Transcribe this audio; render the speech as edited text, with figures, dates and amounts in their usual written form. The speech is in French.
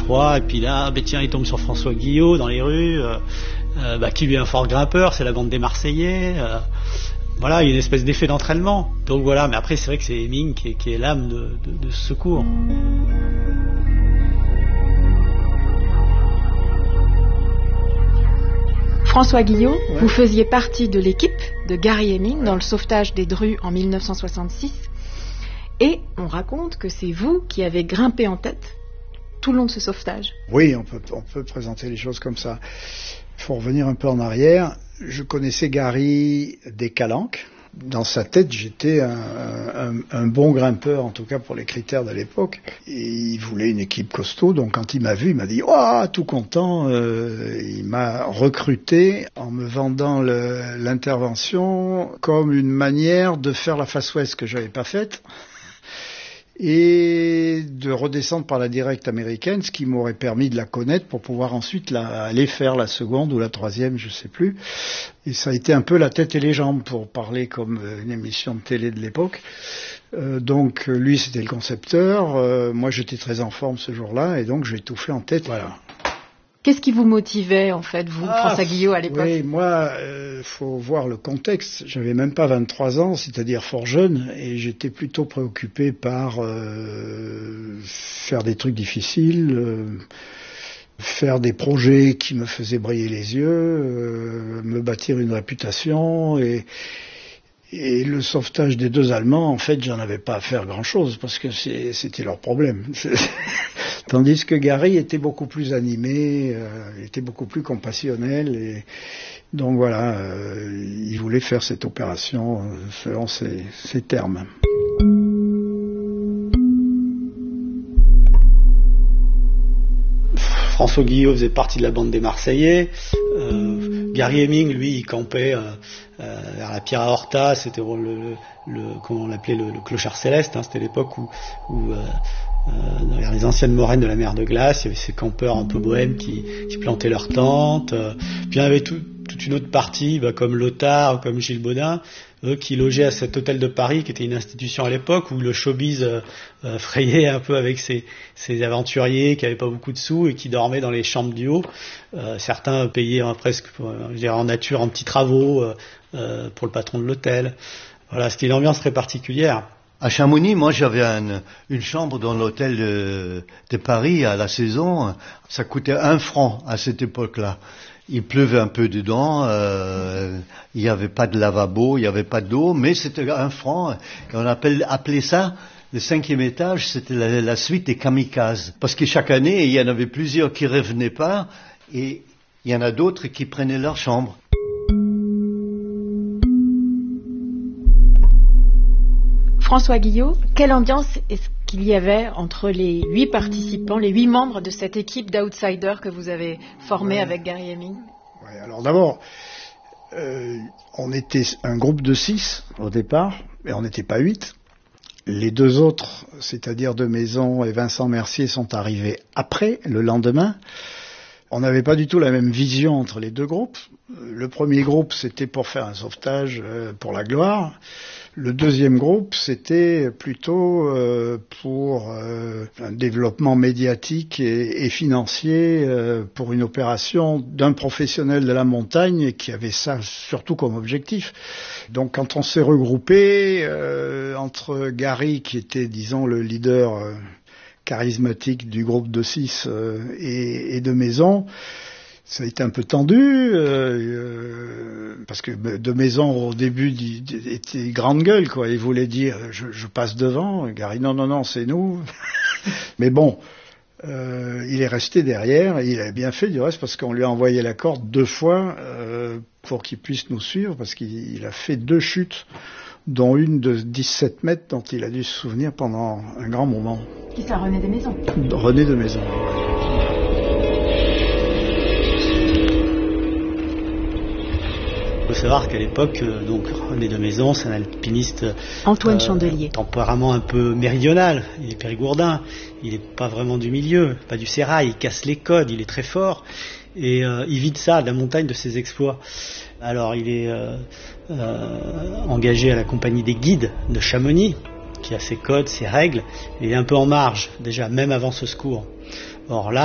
froid, et puis là, tiens, il tombe sur François Guillot dans les rues, qui lui est un fort grimpeur, c'est la bande des Marseillais. Voilà, il y a une espèce d'effet d'entraînement. Donc voilà, mais après c'est vrai que c'est Heming qui est l'âme de ce secours. François Guillot, vous faisiez partie de l'équipe de Gary Heming dans le sauvetage des Drues en 1966. Et on raconte que c'est vous qui avez grimpé en tête tout le long de ce sauvetage. Oui, on peut présenter les choses comme ça. Il faut revenir un peu en arrière. Je connaissais Gary des Calanques. Dans sa tête, j'étais un bon grimpeur, en tout cas pour les critères de l'époque. Et il voulait une équipe costaud, donc quand il m'a vu, il m'a dit « Oh, tout content !» Il m'a recruté en me vendant l'intervention comme une manière de faire la face ouest que j'avais pas faite et de redescendre par la directe américaine, ce qui m'aurait permis de la connaître pour pouvoir ensuite aller faire la seconde ou la troisième, je sais plus. Et ça a été un peu la tête et les jambes, pour parler comme une émission de télé de l'époque. Donc lui, c'était le concepteur. Moi, j'étais très en forme ce jour-là, et donc j'ai tout fait en tête. Voilà. Qu'est-ce qui vous motivait, en fait, vous, François Guillot, à l'époque? Oui, moi, faut voir le contexte. J'avais même pas 23 ans, c'est-à-dire fort jeune, et j'étais plutôt préoccupé par faire des trucs difficiles, faire des projets qui me faisaient briller les yeux, me bâtir une réputation, et le sauvetage des deux Allemands, en fait, j'en avais pas à faire grand-chose, parce que c'était leur problème. Tandis que Gary était beaucoup plus animé, était beaucoup plus compassionnel, et donc voilà, il voulait faire cette opération selon ses termes. François Guillot faisait partie de la bande des Marseillais. Gary Heming, lui, il campait vers la Pierre à Horta. C'était comment on l'appelait, le clochard céleste. C'était l'époque où dans les anciennes moraines de la mer de glace, il y avait ces campeurs un peu bohèmes qui plantaient leurs tentes. Puis il y avait toute une autre partie, comme Lothar, comme Gilles Baudin, qui logeaient à cet hôtel de Paris, qui était une institution à l'époque où le showbiz frayait un peu avec ces aventuriers qui n'avaient pas beaucoup de sous et qui dormaient dans les chambres du haut. Certains payaient presque, en nature, en petits travaux pour le patron de l'hôtel. Voilà, c'était une ambiance très particulière. À Chamonix, moi j'avais une chambre dans l'hôtel de Paris à la saison. Ça coûtait 1 franc à cette époque-là. Il pleuvait un peu dedans, il n'y avait pas de lavabo, il n'y avait pas d'eau, mais c'était 1 franc. Et on appelait ça, le 5e étage, c'était la suite des kamikazes. Parce que chaque année, il y en avait plusieurs qui ne revenaient pas, et il y en a d'autres qui prenaient leur chambre. François Guillot, quelle ambiance est-ce qu'il y avait entre les 8 participants, les 8 membres de cette équipe d'outsiders que vous avez formée avec Gary Heming? Alors d'abord, on était un groupe de 6 au départ, mais on n'était pas 8. Les 2 autres, c'est-à-dire De Maison et Vincent Mercier, sont arrivés après, le lendemain. On n'avait pas du tout la même vision entre les 2 groupes. Le premier groupe, c'était pour faire un sauvetage pour la gloire. Le deuxième groupe, c'était plutôt pour un développement médiatique et financier pour une opération d'un professionnel de la montagne qui avait ça surtout comme objectif. Donc quand on s'est regroupé entre Gary, qui était, disons, le leader charismatique du groupe de 6 et De Maison, ça a été un peu tendu, parce que De Maison, au début, était grande gueule, quoi. Il voulait dire, je passe devant. Gary, non, c'est nous. Mais bon, il est resté derrière, et il a bien fait, du reste, parce qu'on lui a envoyé la corde 2 fois, pour qu'il puisse nous suivre, parce qu'il a fait 2 chutes, dont une de 17 mètres, dont il a dû se souvenir pendant un grand moment. Qui c'est, René De Maison? René De Maison. Il faut savoir qu'à l'époque, René De Maison, c'est un alpiniste Antoine Chandelier, tempérament un peu méridional. Il est périgourdin, il n'est pas vraiment du milieu, pas du sérail, il casse les codes, il est très fort, et il vit de ça, de la montagne, de ses exploits. Alors il est engagé à la compagnie des guides de Chamonix, qui a ses codes, ses règles, et il est un peu en marge, déjà, même avant ce secours. Or là,